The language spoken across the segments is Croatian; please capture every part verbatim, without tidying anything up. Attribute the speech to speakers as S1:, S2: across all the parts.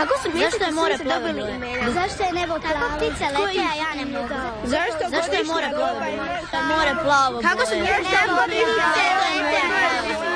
S1: Kako su
S2: Zašto je more plavo
S1: dobili
S2: boje?
S1: imena? Zašto je nebo plavo? Kako ptice lete, a ja ne mogu?
S3: Zašto,
S2: Zašto je more plavo boje? More plavo boje.
S1: Kako su nebo ptice lete, a ja ne mogu?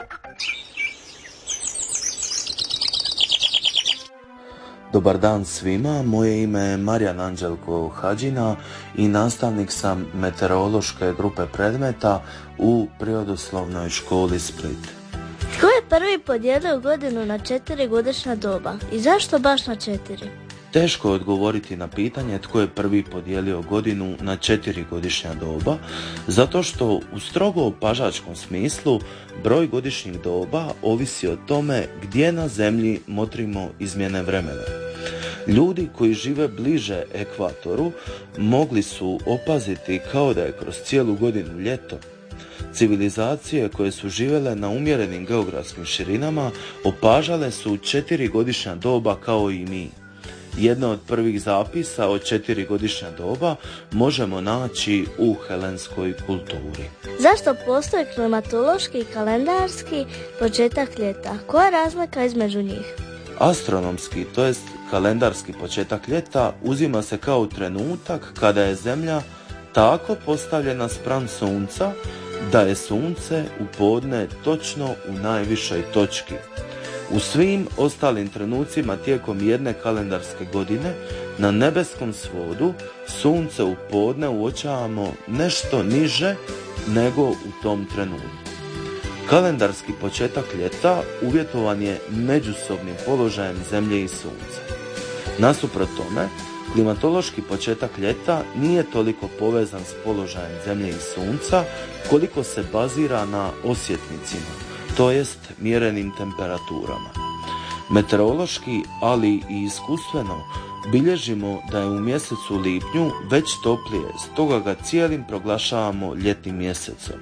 S4: Dobar dan svima, moje ime je Marijan Anđelko Hadžina i nastavnik sam meteorološke grupe predmeta u Prirodoslovnoj školi Split.
S2: Tko je prvi podijelio godinu na četiri godišnja doba i zašto baš na četiri?
S4: Teško je odgovoriti na pitanje tko je prvi podijelio godinu na četiri godišnja doba, zato što u strogo opažačkom smislu broj godišnjih doba ovisi o tome gdje na zemlji motrimo izmjene vremena. Ljudi koji žive bliže ekvatoru mogli su opaziti kao da je kroz cijelu godinu ljeto. Civilizacije koje su živjele na umjerenim geografskim širinama opažale su četiri godišnja doba kao i mi. Jedna od prvih zapisa o četiri godišnja doba možemo naći u helenskoj kulturi.
S2: Zašto postoji klimatološki i kalendarski početak ljeta? Koja je razlika između njih?
S4: Astronomski, to jest kalendarski početak ljeta, uzima se kao trenutak kada je Zemlja tako postavljena spram Sunca da je Sunce u podne točno u najvišoj točki. U svim ostalim trenucima tijekom jedne kalendarske godine na nebeskom svodu Sunce u podne uočavamo nešto niže nego u tom trenutku. Kalendarski početak ljeta uvjetovan je međusobnim položajem Zemlje i Sunca. Nasuprot tome, klimatološki početak ljeta nije toliko povezan s položajem Zemlje i Sunca koliko se bazira na osjetnicima, to jest mjerenim temperaturama. Meteorološki, ali i iskustveno, bilježimo da je u mjesecu lipnju već toplije, stoga ga cijelim proglašavamo ljetnim mjesecom.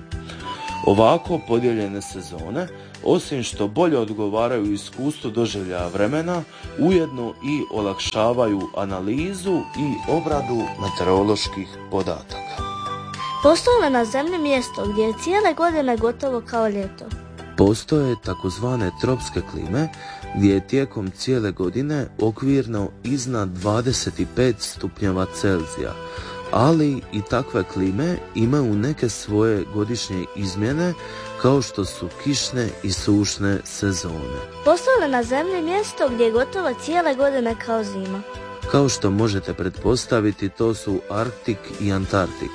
S4: Ovako podijeljene sezone, osim što bolje odgovaraju iskustvu doživljaja vremena, ujedno i olakšavaju analizu i obradu meteoroloških podataka.
S2: Postoji li na zemlji mjesto gdje je cijele godine gotovo kao ljeto?
S4: Postoje takozvane tropske klime gdje je tijekom cijele godine okvirno iznad dvadeset pet stupnjeva Celzija, ali i takve klime imaju neke svoje godišnje izmjene kao što su kišne i sušne sezone.
S2: Postoji li na zemlji mjesto gdje je gotovo cijele godine kao zima?
S4: Kao što možete pretpostaviti, to su Arktik i Antarktik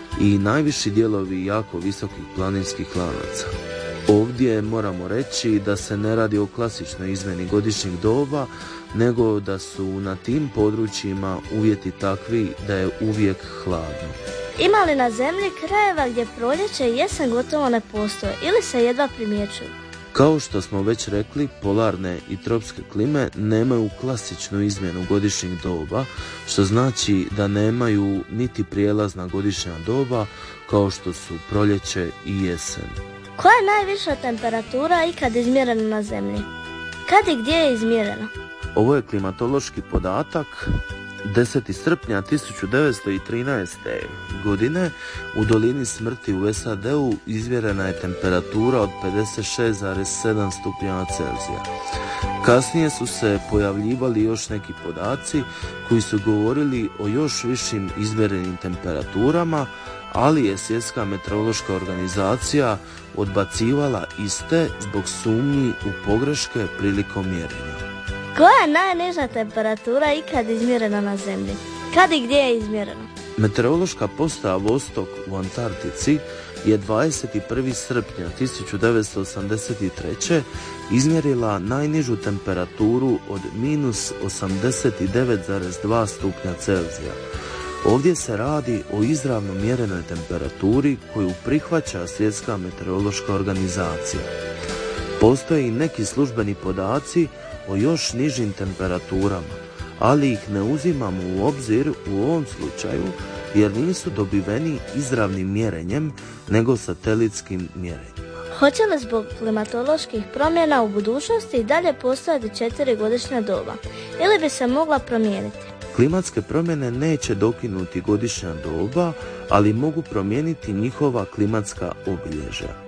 S4: i najviši dijelovi jako visokih planinskih lanaca. Ovdje moramo reći da se ne radi o klasičnoj izmjeni godišnjih doba, nego da su na tim područjima uvjeti takvi da je uvijek hladno.
S2: Ima li na zemlji krajeva gdje proljeće i jesen gotovo ne postoje ili se jedva primjećuju?
S4: Kao što smo već rekli, polarne i tropske klime nemaju klasičnu izmjenu godišnjih doba, što znači da nemaju niti prijelazna godišnja doba kao što su proljeće i jesen.
S2: Koja je najviša temperatura ikad izmjerena na zemlji? Kad i gdje je izmjerena?
S4: Ovo je klimatološki podatak. desetog srpnja tisuću devetsto trinaeste. godine u dolini smrti u S A D-u izmjerena je temperatura od pedeset šest zarez sedam stupnjeva Celzija. Kasnije su se pojavljivali još neki podaci koji su govorili o još višim izmjerenim temperaturama, ali je Svjetska meteorološka organizacija odbacivala iste zbog sumnji u pogreške prilikom mjerenja.
S2: Koja je najniža temperatura ikad izmjerena na zemlji? Kad i gdje je izmjerena?
S4: Meteorološka postaja Vostok u Antarktici je dvadeset prvog srpnja tisuću devetsto osamdeset treće. izmjerila najnižu temperaturu od minus osamdeset devet zarez dva stupnja Celzija. Ovdje se radi o izravno mjerenoj temperaturi koju prihvaća Svjetska meteorološka organizacija. Postoje i neki službeni podaci o još nižim temperaturama, ali ih ne uzimamo u obzir u ovom slučaju jer nisu dobiveni izravnim mjerenjem nego satelitskim mjerenjima.
S2: Hoće li zbog klimatoloških promjena u budućnosti i dalje postojati četiri godišnja doba ili bi se mogla promijeniti?
S4: Klimatske promjene neće dokinuti godišnja doba, ali mogu promijeniti njihova klimatska obilježja.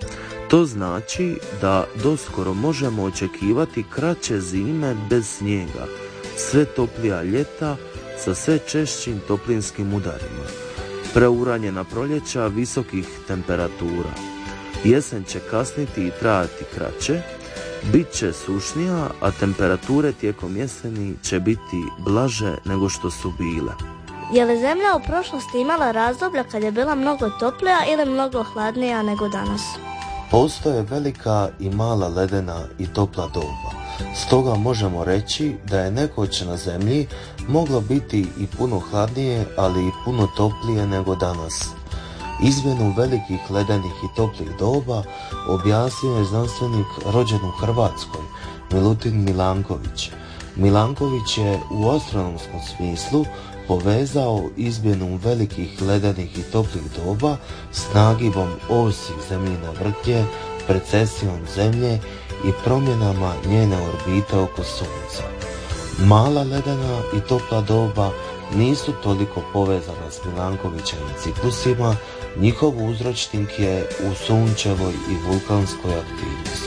S4: To znači da doskoro možemo očekivati kraće zime bez snijega, sve toplija ljeta sa sve češćim toplinskim udarima, preuranjena proljeća visokih temperatura. Jesen će kasniti i trajati kraće, bit će sušnija, a temperature tijekom jeseni će biti blaže nego što su bile.
S2: Je li Zemlja u prošlosti imala razdoblja kad je bila mnogo toplija ili mnogo hladnija nego danas?
S4: Postoje velika i mala ledena i topla doba. Stoga možemo reći da je nekoć na Zemlji moglo biti i puno hladnije, ali i puno toplije nego danas. Izmjenu velikih ledenih i toplih doba objasnio je znanstvenik rođen u Hrvatskoj, Milutin Milanković. Milanković je u astronomskom smislu povezao izmjenu velikih ledenih i toplih doba s nagibom osi zemljine vrtlje, precesijom Zemlje i promjenama njene orbite oko Sunca. Mala ledena i topla doba nisu toliko povezana s Milankovićevim ciklusima, njihov uzročnik je u sunčevoj i vulkanskoj aktivnosti.